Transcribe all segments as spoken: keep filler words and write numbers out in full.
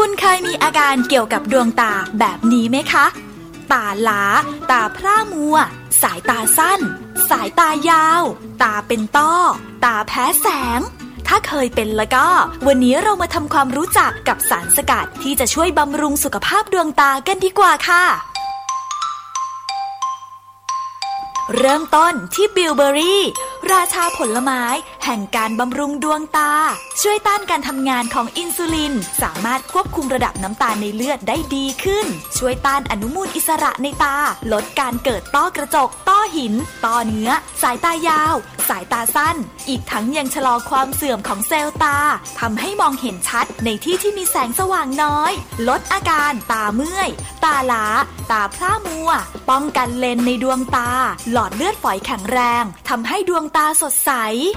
คุณเคยมีอาการเกี่ยวกับดวงตาแบบนี้ไหมคะตาล้าตาพร่ามัวสายตาสั้นสายตายาวตาเป็นต้อตาแพ้แสงถ้าเคยเป็นแล้วก็วันนี้เรามาทำความรู้จักกับสารสกัดที่จะช่วยบำรุงสุขภาพดวงตากันดีกว่าค่ะเริ่มต้นที่บิลเบอรี่ราชาผลไม้แห่งการบำรุงดวงตาช่วยต้านการทำงานของอินซูลินสามารถควบคุมระดับน้ำตาลในเลือดได้ดีขึ้นช่วยต้านอนุมูลอิสระในตาลดการเกิดต้อกระจกต้อหินต้อเนื้อสายตายาวสายตาสั้นอีกทั้งยังชะลอความเสื่อมของเซลล์ตาทำให้มองเห็นชัดในที่ที่มีแสงสว่างน้อยลดอาการตาเมื่อยตาล้าตาพร่ามัวป้องกันเลนในดวงตาหลอดเลือดฝอยแข็งแรงทำให้ดวงตาสดใส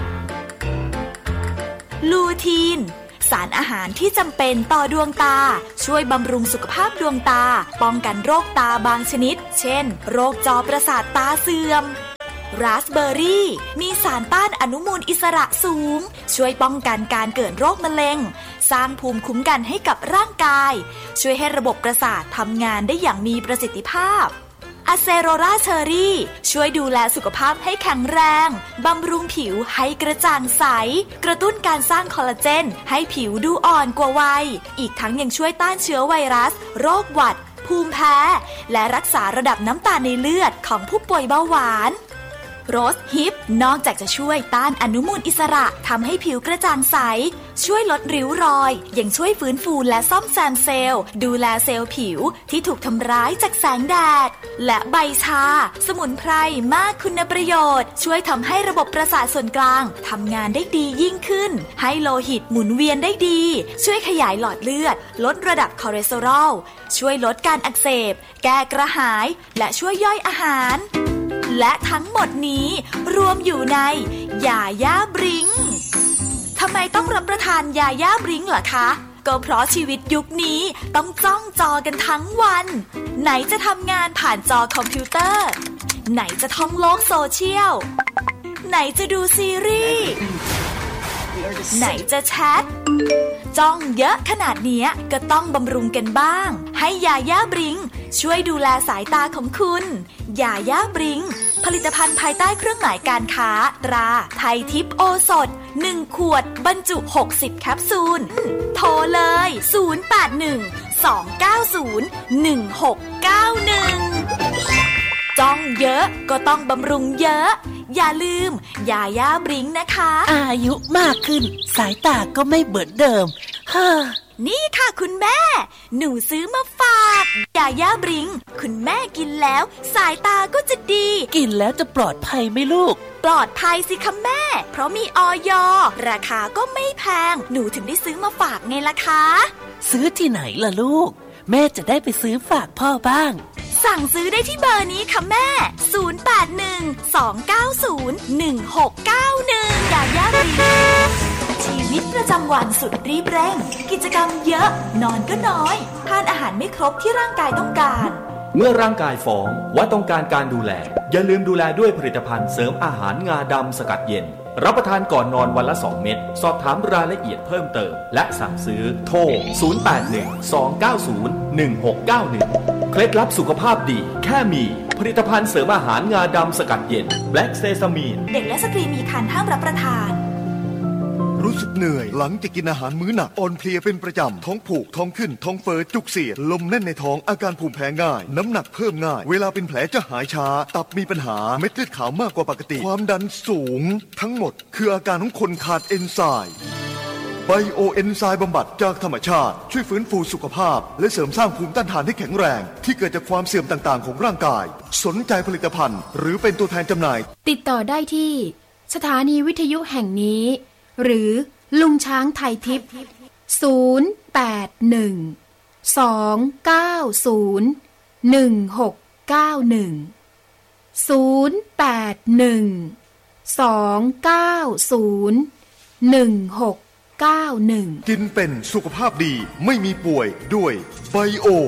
ลูทีนสารอาหารที่จำเป็นต่อดวงตาช่วยบำรุงสุขภาพดวงตาป้องกันโรคตาบางชนิดเช่นโรคจอประสาทตาเสื่อมราสเบอร์รี่มีสารต้านอนุมูลอิสระสูงช่วยป้องกันการเกิดโรคมะเร็งสร้างภูมิคุ้มกันให้กับร่างกายช่วยให้ระบบประสาททำงานได้อย่างมีประสิทธิภาพอะเซโรราเชอรี่ช่วยดูแลสุขภาพให้แข็งแรงบำรุงผิวให้กระจ่างใสกระตุ้นการสร้างคอลลาเจนให้ผิวดูอ่อนกว่าวัยอีกทั้งยังช่วยต้านเชื้อไวรัสโรคหวัดภูมิแพ้และรักษาระดับน้ำตาลในเลือดของผู้ป่วยเบาหวานโรสฮิปนอกจากจะช่วยต้านอนุมูลอิสระทำให้ผิวกระจ่างใสช่วยลดริ้วรอยยังช่วยฟื้นฟูและซ่อมแซมเซลล์ดูแลเซลล์ผิวที่ถูกทำร้ายจากแสงแดดและใบชาสมุนไพรมากคุณประโยชน์ช่วยทำให้ระบบประสาทส่วนกลางทำงานได้ดียิ่งขึ้นให้โลหิตหมุนเวียนได้ดีช่วยขยายหลอดเลือดลดระดับคอเลสเตอรอลช่วยลดการอักเสบแก้กระหายและช่วยย่อยอาหารและทั้งหมดนี้รวมอยู่ในยาย่าบริงทำไมต้องรับประทานยาย่าบริงล่ะคะก็เพราะชีวิตยุคนี้ต้องจ้องจอกันทั้งวันไหนจะทำงานผ่านจอคอมพิวเตอร์ไหนจะท่องโลกโซเชียลไหนจะดูซีรีส์ไหนจะแชทจ้องเยอะขนาดนี้ก็ต้องบำรุงกันบ้างให้ยาย่าบริงช่วยดูแลสายตาของคุณยาย่าบริงผลิตภัณฑ์ภายใต้เครื่องหมายการค้าตราไทยทิพย์โอสถหนึ่งขวดบรรจุหกสิบแคปซูลโทรเลยศูนย์ แปด หนึ่ง สอง เก้า ศูนย์ หนึ่ง หก เก้า หนึ่งจ้องเยอะก็ต้องบำรุงเยอะอย่าลืมยาย่าบริงนะคะอายุมากขึ้นสายตาก็ไม่เหมือนเดิมฮ่านี่ค่ะคุณแม่หนูซื้อมาฝากยาย่าบริงคุณแม่กินแล้วสายตาก็จะดีกินแล้วจะปลอดภัยไหมลูกปลอดภัยสิคะแม่เพราะมีอย.ราคาก็ไม่แพงหนูถึงได้ซื้อมาฝากไงล่ะคะซื้อที่ไหนล่ะลูกแม่จะได้ไปซื้อฝากพ่อบ้างสั่งซื้อได้ที่เบอร์นี้ค่ะแม่ศูนย์ แปด หนึ่ง สอง เก้า ศูนย์ หนึ่ง หก เก้า หนึ่งยาย่าบริงชีวิตประจำวันสุดรีบเร่งกิจกรรมเยอะนอนก็น้อยทานอาหารไม่ครบที่ร่างกายต้องการเมื่อร่างกายฟ้องว่าต้องการการดูแลอย่าลืมดูแลด้วยผลิตภัณฑ์เสริมอาหารงาดำสกัดเย็นรับประทานก่อนนอนวันละสองเม็ดสอบถามรายละเอียดเพิ่มเติมและสั่งซื้อโทรศูนย์ แปด หนึ่ง สอง เก้า ศูนย์ หนึ่ง หก เก้า หนึ่งเคล็ดลับสุขภาพดีแค่มีผลิตภัณฑ์เสริมอาหารงาดำสกัดเย็นแบล็กเซซามีนเด็กและสตรีมีครรภ์ห้ามรับประทานรู้สึกเหนื่อยหลังจากกินอาหารมื้อหนักอ่อนเพลียเป็นประจำท้องผูกท้องขึ้นท้องเฟ้อจุกเสียดลมแน่นในท้องอาการภูมิแพ้ง่ายน้ำหนักเพิ่มง่ายเวลาเป็นแผลจะหายช้าตับมีปัญหาเม็ดเลือดขาวมากกว่าปกติความดันสูงทั้งหมดคืออาการของคนขาดเอนไซม์ไบโอเอนไซม์บำบัดจากธรรมชาติช่วยฟื้นฟูสุขภาพและเสริมสร้างภูมิต้านทานให้แข็งแรงที่เกิดจากความเสื่อมต่างๆของร่างกายสนใจผลิตภัณฑ์หรือเป็นตัวแทนจำหน่ายติดต่อได้ที่สถานีวิทยุแห่งนี้หรือลุงช้างไทยทิพย์ศูนย์ แปด หนึ่ง สอง เก้า ศูนย์ หนึ่ง หก เก้า หนึ่ง ศูนย์ แปด หนึ่ง สอง เก้า ศูนย์ หนึ่ง หก เก้า หนึ่งกินเป็นสุขภาพดีไม่มีป่วยด้วยไบโอ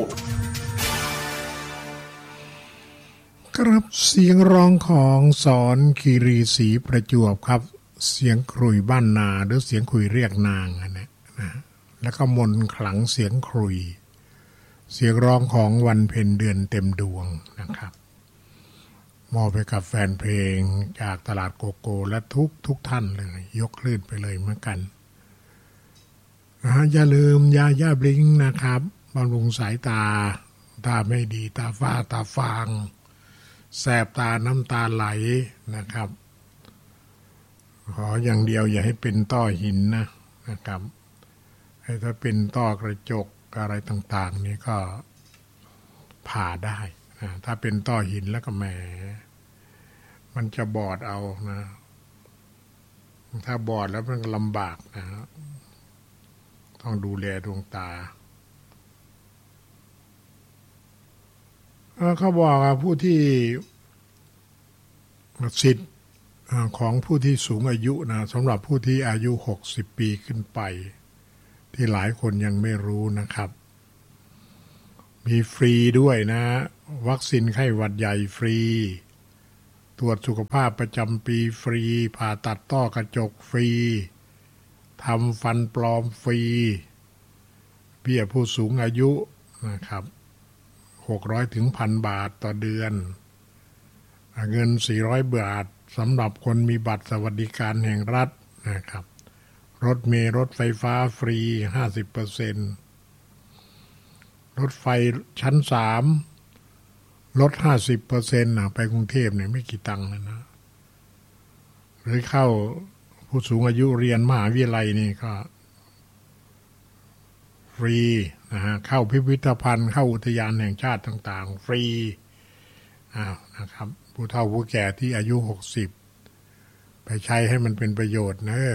ครับเสียงร้องของสอนคีรีศรีประจวบครับเสียงคุยบ้านนาหรือเสียงคุยเรียกนางนะนะแล้วก็มนต์ขลังเสียงครุยเสียงร้องของวันเพ็ญเดือนเต็มดวงนะครับมอบให้กับแฟนเพลงจากตลาดโกโก้และทุกทุกท่านเลยยกคลื่นไปเลยเหมือนกันนะฮะอย่าลืมยาย่าบลิงนะครับบำรุงสายตาตาไม่ดีตาฝ้าตาฟางแสบตาน้ำตาไหลนะครับขออย่างเดียวอย่าให้เป็นต้อหินนะนะครับให้ถ้าเป็นต้อกระจกอะไรต่างๆนี่ก็ผ่าได้นะถ้าเป็นต้อหินแล้วก็แหมมันจะบอดเอานะถ้าบอดแล้วมันลำบากนะต้องดูแลดวงตาเขาบอกว่าผู้ที่สิทธิ์ของผู้ที่สูงอายุนะสำหรับผู้ที่อายุหกสิบปีขึ้นไปที่หลายคนยังไม่รู้นะครับมีฟรีด้วยนะวัคซีนไข้หวัดใหญ่ฟรีตรวจสุขภาพประจำปีฟรีผ่าตัดต้อกระจกฟรีทำฟันปลอมฟรีเบี้ยผู้สูงอายุนะครับหกร้อยถึง หนึ่งพัน บาทต่อเดือนเงินสี่ร้อยบาทสำหรับคนมีบัตรสวัสดิการแห่งรัฐนะครับรถเมล์รถไฟฟ้าฟรี ห้าสิบเปอร์เซ็นต์ รถไฟชั้นสามลด ห้าสิบเปอร์เซ็นต์ นะไปกรุงเทพเนี่ยไม่กี่ตังค์เลยนะหรือเข้าผู้สูงอายุเรียนมหาวิทยาลัยนี่ก็ฟรีนะฮะเข้าพิพิธภัณฑ์เข้าอุทยานแห่งชาติต่างๆฟรีอ้าวนะครับผู้เฒ่าผู้แก่ที่อายุหกสิบไปใช้ให้มันเป็นประโยชน์เนอะ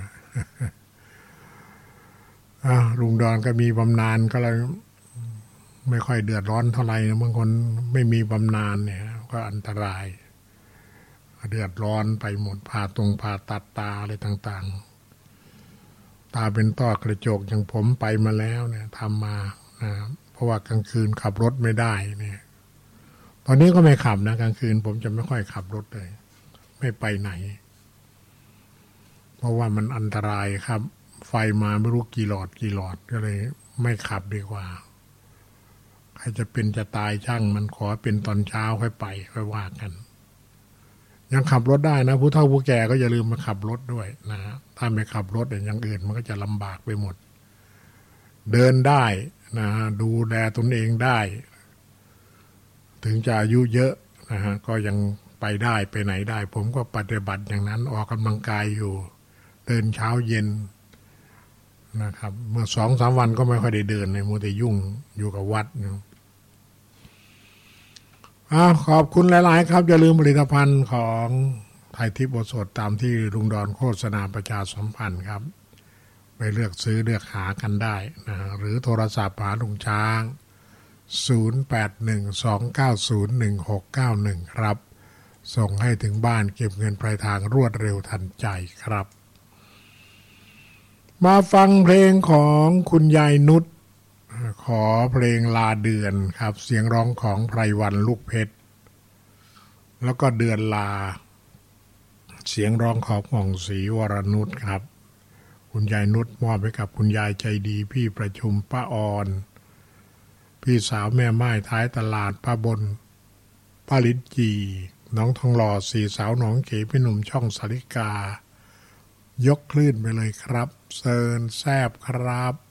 อ่าลุงดอนก็มีบำนาญก็เลยไม่ค่อยเดือดร้อนเท่าไหร่นะบางคนไม่มีบำนาญเนี่ยก็อันตรายเดือดร้อนไปหมดผ่าตรงผ่าตัดตาอะไรต่างๆตาเป็นต้อกระจกอย่างผมไปมาแล้วเนี่ยทำมานะเพราะว่ากลางคืนขับรถไม่ได้เนี่ยตอนนี้ก็ไม่ขับนะกลางคืนผมจะไม่ค่อยขับรถเลยไม่ไปไหนเพราะว่ามันอันตรายครับไฟมาไม่รู้กี่หลอดกี่หลอดก็เลยไม่ขับดีกว่าใครจะเป็นจะตายช่างมันขอเป็นตอนเช้าค่อยไปค่อยว่ากันยังขับรถได้นะผู้เฒ่าผู้แก่ก็อย่าลืมมาขับรถด้วยนะถ้าไม่ขับรถอย่างอื่นมันก็จะลำบากไปหมดเดินได้นะดูแลตนเองได้ถึงจะอายุเยอะนะฮะก็ยังไปได้ไปไหนได้ผมก็ปฏิบัติอย่างนั้นออกกำลังกายอยู่เดินเช้าเย็นนะครับเมื่อสองสามวันก็ไม่ค่อยได้เดินเลยมัวแต่ยุ่งอยู่กับวัดอยู่อ่าขอบคุณหลายๆครับอย่าลืมผลิตภัณฑ์ของไทยทิพย์โอสถตามที่ลุงดอนโฆษณาประชาสัมพันธ์ครับไปเลือกซื้อเลือกหากันได้นะหรือโทรศัพท์หาลุงช้างศูนย์ แปด หนึ่ง สอง เก้า ศูนย์ หนึ่ง หก เก้า หนึ่งครับส่งให้ถึงบ้านเก็บเงินปลายทางรวดเร็วทันใจครับมาฟังเพลงของคุณยายนุชขอเพลงลาเดือนครับเสียงร้องของไพรวันลูกเพชรแล้วก็เดือนลาเสียงร้องของหม่องศรีวรนุชครับคุณยายนุชมอบให้กับคุณยายใจดีพี่ประชุมป้าออนพี่สาวแม่ไม้ท้ายตลาดป้าบนป้าลิศจีน้องทองหล่อสี่สาวหนองเก๋พี่หนุ่มช่องสาริกายกคลื่นไปเลยครับเซิร์นแซบครับ